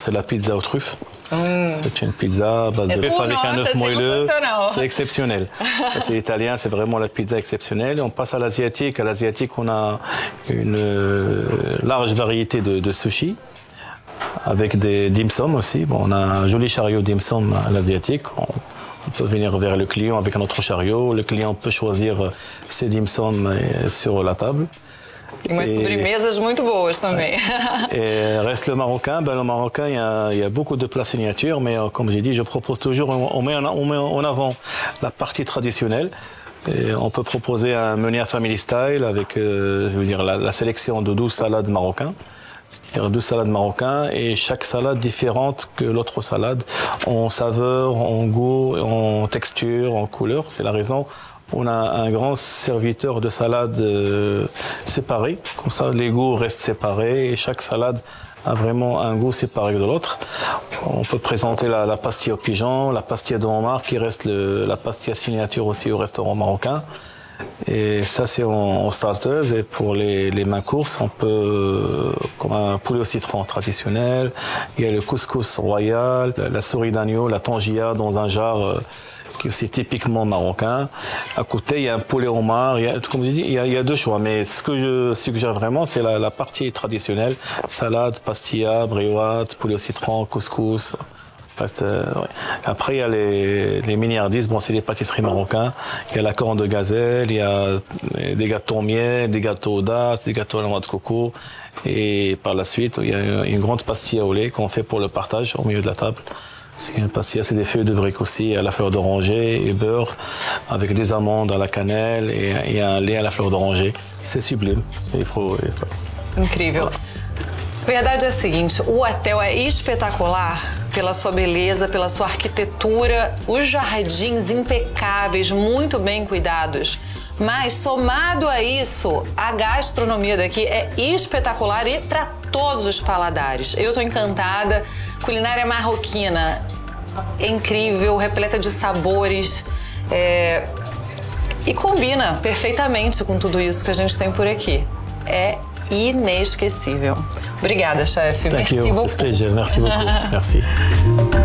c'est la pizza aux truffes. C'est une pizza à base de truffes avec un œuf moelleux. C'est exceptionnel. C'est italien, c'est vraiment la pizza exceptionnelle. Et on passe à l'asiatique. À l'asiatique, on a une large variété de sushis avec des dim sum aussi. Bon, on a un joli chariot dim sum à l'asiatique. On peut venir vers le client avec notre chariot. Le client peut choisir ses dim sum sur la table. E umas sobremesas muito boas também. Et reste le marocain. Ben, le marocain, il y a beaucoup de plats signatures, mais comme j'ai dit, je propose toujours, on met en avant la partie traditionnelle. Et on peut proposer un menu à family style avec je veux dire, la sélection de 12 salades marocaines. C'est-à-dire 12 salades marocaines et chaque salade différente que l'autre salade en saveur, en goût, en texture, en couleur. C'est la raison. On a un grand serviteur de salades séparés. Comme ça, les goûts restent séparés et chaque salade a vraiment un goût séparé de l'autre. On peut présenter la pastilla au pigeon, la pastilla de homard qui reste la pastilla signature aussi au restaurant marocain. Et ça, c'est en starters. Et pour les mains courses, on peut, comme un poulet au citron traditionnel, il y a le couscous royal, la souris d'agneau, la tangia dans un jar qui est aussi typiquement marocain. À côté, il y a un poulet homard. Comme je dis, il y a deux choix. Mais ce que je suggère vraiment, c'est la partie traditionnelle. Salade, pastilla, briotte, poulet au citron, couscous. Ouais. Après, il y a les miniardises. Bon, c'est les pâtisseries marocaines. Il y a la corne de gazelle, il y a des gâteaux au miel, des gâteaux aux dattes, des gâteaux à la noix de coco. Et par la suite, il y a une grande pastilla au lait qu'on fait pour le partage au milieu de la table. C'est une pastilla, c'est des feuilles de briques aussi, à la fleur d'oranger et beurre, avec des amandes à la cannelle et un lait à la fleur d'oranger. C'est sublime. Incrível. Verdade é a seguinte, o hotel é espetacular pela sua beleza, pela sua arquitetura, os jardins impecáveis, muito bem cuidados. Mas, somado a isso, a gastronomia daqui é espetacular e para todos os paladares. Eu estou encantada. Culinária marroquina é incrível, repleta de sabores e combina perfeitamente com tudo isso que a gente tem por aqui. É inesquecível. Obrigada, chefe. Merci beaucoup. Merci beaucoup. Merci.